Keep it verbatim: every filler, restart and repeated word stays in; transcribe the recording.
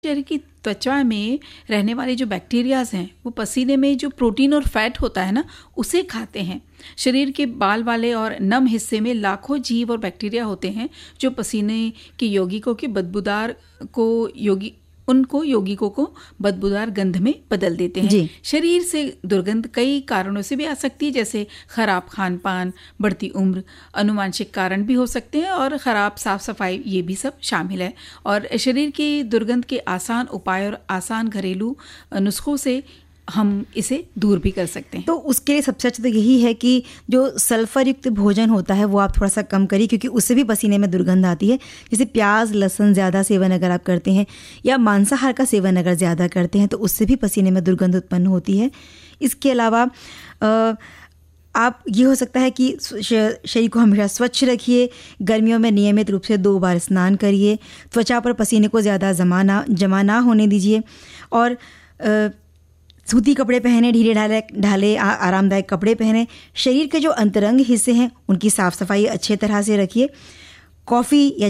शरीर की त्वचा में रहने वाले जो बैक्टीरियाज हैं वो पसीने में जो प्रोटीन और फैट होता है ना उसे खाते हैं। शरीर के बाल वाले और नम हिस्से में लाखों जीव और बैक्टीरिया होते हैं जो पसीने के यौगिकों के बदबूदार को योगी उनको यौगिकों को बदबूदार गंध में बदल देते हैं। शरीर से दुर्गंध कई कारणों से भी आ सकती है, जैसे खराब खान पान, बढ़ती उम्र, अनुवांशिक कारण भी हो सकते हैं और खराब साफ सफाई, ये भी सब शामिल है। और शरीर की दुर्गंध के आसान उपाय और आसान घरेलू नुस्खों से हम इसे दूर भी कर सकते हैं। तो उसके लिए सबसे अच्छा तो यही है कि जो सल्फर युक्त भोजन होता है वो आप थोड़ा सा कम करिए, क्योंकि उससे भी पसीने में दुर्गंध आती है। जैसे प्याज लहसुन ज़्यादा सेवन अगर आप करते हैं या मांसाहार का सेवन अगर ज़्यादा करते हैं तो उससे भी पसीने में दुर्गंध उत्पन्न होती है। इसके अलावा आप ये हो सकता है कि शरीर को हमेशा स्वच्छ रखिए। गर्मियों में नियमित रूप से दो बार स्नान करिए। त्वचा पर पसीने को ज़्यादा जमा ना जमा ना होने दीजिए और आ, सूती कपड़े पहने, ढीले ढाले ढाले आरामदायक कपड़े पहने। शरीर के जो अंतरंग हिस्से हैं उनकी साफ़ सफाई अच्छे तरह से रखिए। कॉफ़ी या